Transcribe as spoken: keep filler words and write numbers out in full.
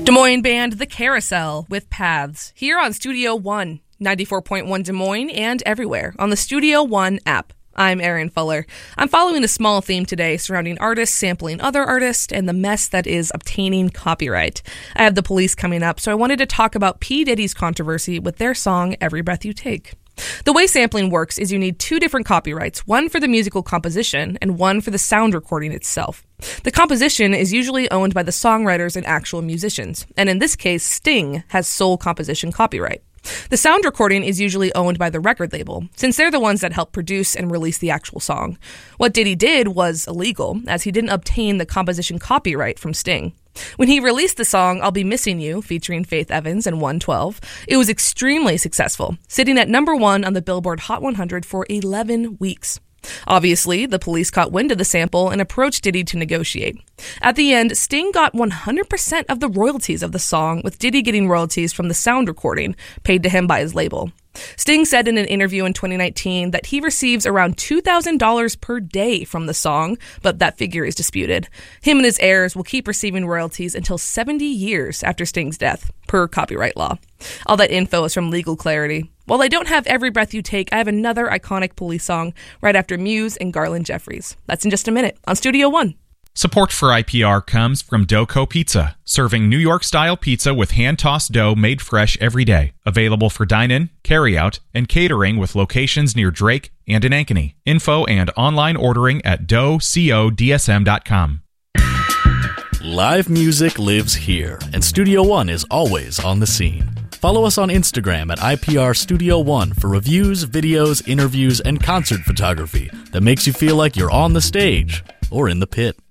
Des Moines band The Carousel with Paths, here on Studio One, ninety-four point one Des Moines and everywhere on the Studio One app. I'm Erin Fuller. I'm following a small theme today surrounding artists sampling other artists and the mess that is obtaining copyright. I have the police coming up, so I wanted to talk about P. Diddy's controversy with their song Every Breath You Take. The way sampling works is you need two different copyrights, one for the musical composition and one for the sound recording itself. The composition is usually owned by the songwriters and actual musicians, and in this case, Sting has sole composition copyright. The sound recording is usually owned by the record label, since they're the ones that help produce and release the actual song. What Diddy did was illegal, as he didn't obtain the composition copyright from Sting. When he released the song I'll Be Missing You, featuring Faith Evans and one twelve, it was extremely successful, sitting at number one on the Billboard Hot one hundred for eleven weeks. Obviously, the police caught wind of the sample and approached Diddy to negotiate. At the end, Sting got one hundred percent of the royalties of the song, with Diddy getting royalties from the sound recording, paid to him by his label. Sting said in an interview in twenty nineteen that he receives around two thousand dollars per day from the song, but that figure is disputed. Him and his heirs will keep receiving royalties until seventy years after Sting's death, per copyright law. All that info is from Legal Clarity. While I don't have Every Breath You Take, I have another iconic police song right after Muse and Garland Jeffries. That's in just a minute on Studio One. Support for I P R comes from Doco Pizza, serving New York-style pizza with hand-tossed dough made fresh every day. Available for dine-in, carry-out, and catering with locations near Drake and in Ankeny. Info and online ordering at dough co d s m dot com. Live music lives here, and Studio One is always on the scene. Follow us on Instagram at I P R Studio One for reviews, videos, interviews, and concert photography that makes you feel like you're on the stage or in the pit.